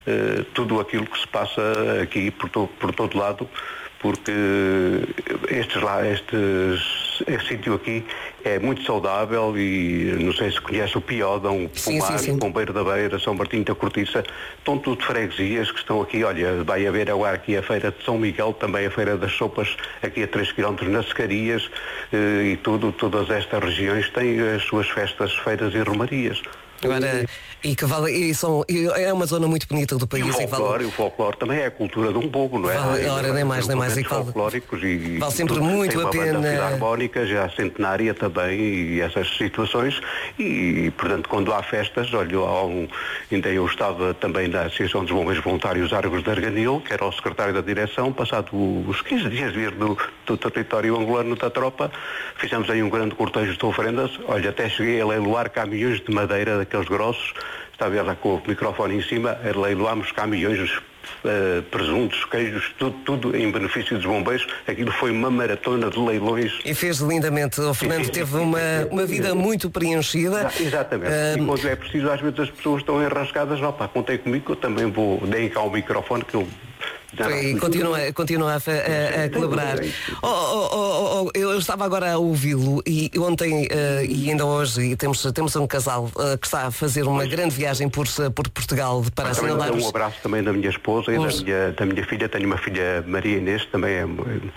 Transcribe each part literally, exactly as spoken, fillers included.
Uh, tudo aquilo que se passa aqui por, to, por todo lado, porque estes lá, estes, este sítio aqui é muito saudável e não sei se conhece o Piódão, Pomar, Pombeiro da Beira, São Martinho da Cortiça, estão tudo freguesias que estão aqui. Olha, vai haver agora aqui a Feira de São Miguel, também a Feira das Sopas, aqui a três quilómetros nas Secarias, uh, e tudo, todas estas regiões têm as suas festas, feiras e romarias. Agora, e que vale, e são, e é uma zona muito bonita do país. E o folclore, vale, o folclore também é a cultura de um povo, não é? Vale, ora, nem mais, nem mais. E vale, folclóricos e, vale sempre tudo, muito tem a uma pena. Banda filarmónica, já centenária também, e essas situações. E, portanto, quando há festas, olha, há um, ainda eu estava também na Associação dos Bombeiros Voluntários Argos de Arganil, que era o secretário da direção, passado os quinze dias de vir do, do território angolano da tropa, fizemos aí um grande cortejo de oferendas. Olha, até cheguei a leiloar caminhões de madeira, daqueles grossos. Estava ela com o microfone em cima, leiloámos caminhões, uh, presuntos, queijos, tudo, tudo em benefício dos bombeiros. Aquilo foi uma maratona de leilões. E fez lindamente. O Fernando sim, teve uma, uma vida muito preenchida. Exatamente. Uh, e quando é preciso, às vezes as pessoas estão enrascadas. Opa, contei comigo, eu também vou, deem cá o microfone que eu... E continua, continua a, a, a colaborar. Oh, oh, oh, oh, eu estava agora a ouvi-lo e ontem uh, e ainda hoje e temos, temos um casal uh, que está a fazer uma grande viagem por, por Portugal para assinalar os... Um abraço também da minha esposa e os... da, minha, da minha filha. Tenho uma filha, Maria Inês, também é,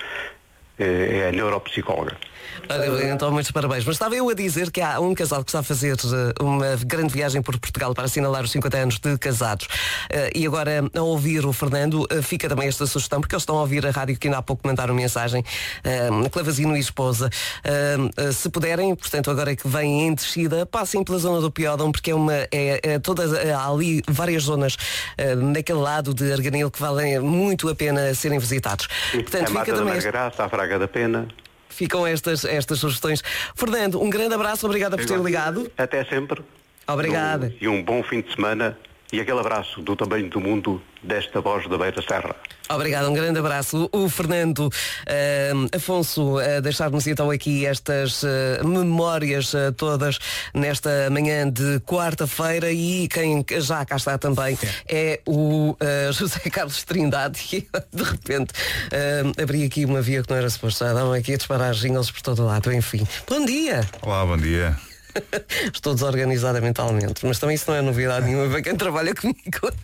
é, é neuropsicóloga. Então, muitos parabéns. Mas estava eu a dizer que há um casal que está a fazer uma grande viagem por Portugal para assinalar os cinquenta anos de casados. E agora, ao ouvir o Fernando, fica também esta sugestão, porque eles estão a ouvir a rádio que ainda há pouco mandaram mensagem, Clavazino e esposa. Se puderem, portanto, agora é que vêm em descida, passem pela zona do Piódão, porque é uma, é, é toda, há ali várias zonas naquele lado de Arganil que valem muito a pena serem visitados. Portanto, a fica também... Margaraça, a Fraga da Pena. Ficam estas, estas sugestões. Fernando, um grande abraço, obrigada por ter ligado. Até sempre. Obrigada. E um bom fim de semana e aquele abraço do tamanho do mundo desta voz da Beira Serra. Obrigado, um grande abraço. O Fernando uh, Afonso uh, deixar-nos então aqui estas uh, memórias uh, todas nesta manhã de quarta-feira, e quem já cá está também é o uh, José Carlos Trindade, e de repente uh, abri aqui uma via que não era suposto, já davam aqui a disparar jingles por todo o lado, enfim. Bom dia! Olá, bom dia. Estou desorganizada mentalmente, mas também isso não é novidade nenhuma para quem trabalha comigo.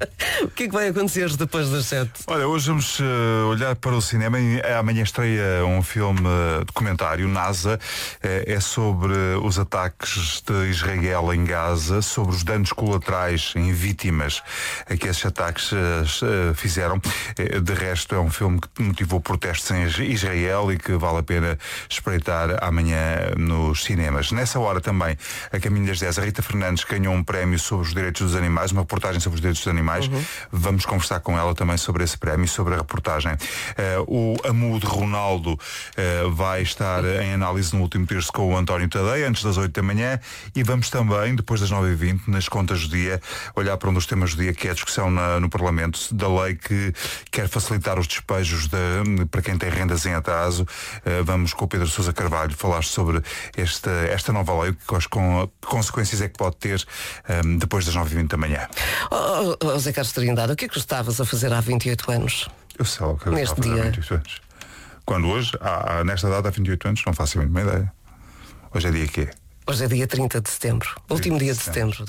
O que é que vai acontecer depois das sete? Olha, hoje vamos uh, olhar para o cinema. Amanhã estreia um filme uh, documentário, NASA. Uh, é sobre os ataques de Israel em Gaza, sobre os danos colaterais em vítimas uh, que esses ataques uh, uh, fizeram. Uh, de resto, é um filme que motivou protestos em Israel e que vale a pena espreitar amanhã nos cinemas. Nessa hora também, a caminho das dez, a Rita Fernandes ganhou um prémio sobre os direitos dos animais, uma reportagem sobre os direitos dos animais. Uhum. Vamos conversar com ela também sobre esse prémio, sobre a reportagem. Uh, o Amu de Ronaldo uh, vai estar em análise no último terço com o António Tadeia, antes das oito da manhã, e vamos também, depois das nove e vinte, nas contas do dia, olhar para um dos temas do dia, que é a discussão na, no Parlamento da lei que quer facilitar os despejos de, para quem tem rendas em atraso. Uh, vamos com o Pedro Sousa Carvalho falar sobre esta, esta nova lei, que com que consequências é que pode ter um, depois das nove e vinte da manhã. Oh, oh, oh, Zé Carlos Trindade, o que é que estavas a fazer há vinte e oito anos? Eu sei lá o que eu Neste estava a fazer dia. há vinte e oito anos. Quando hoje, há, nesta data há vinte e oito anos, não faço a mínima ideia. Hoje é dia quê? Hoje é dia trinta de setembro, último dia de setembro.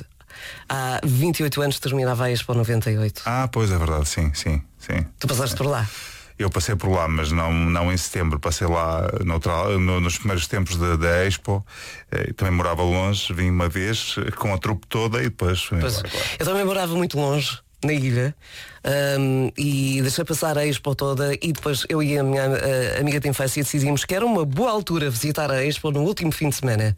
Há vinte e oito anos terminava a Expo noventa e oito. Ah, pois é verdade, sim, sim, sim. Tu passaste sim. por lá? Eu passei por lá, mas não, não em setembro. Passei lá noutra, no, nos primeiros tempos da Expo. Eh, também morava longe, vim uma vez com a trupe toda e depois fui pois, embora, claro. Eu também morava muito longe, na ilha, um, e deixei passar a Expo toda, e depois eu e a minha uh, amiga de infância decidimos que era uma boa altura visitar a Expo no último fim de semana.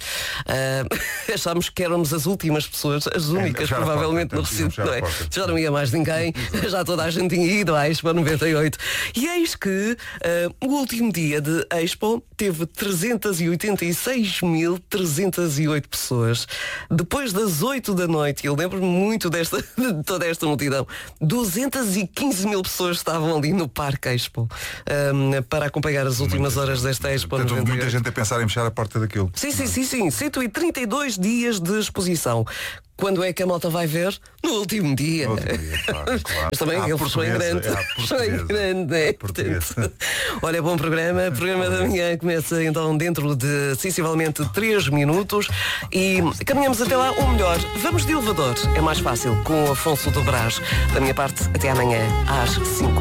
Uh, achámos que éramos as últimas pessoas, as únicas é, provavelmente no recinto, não é? Já não ia mais ninguém, já toda a gente tinha ido à Expo noventa e oito. E eis que uh, o último dia de Expo teve trezentas e oitenta e seis mil trezentas e oito pessoas. Depois das oito da noite, eu lembro-me muito desta, de toda esta multidão, duzentas e quinze mil pessoas estavam ali no Parque Expo um, para acompanhar as últimas muita, horas desta Expo. Portanto, muita gente a pensar em fechar a porta daquilo. Sim, sim, sim, sim. cento e trinta e dois dias de exposição. Quando é que a malta vai ver? No último dia. No último dia, claro, claro. Mas também À ele fechou em grande. portuguesa, é à Fechou em portuguesa. grande. é, À portuguesa. portanto. Olha, bom programa. O programa da manhã começa então dentro de sensivelmente três minutos e caminhamos até lá, ou melhor, vamos de elevador. É mais fácil com o Afonso do Brás. Da minha parte, até amanhã às cinco.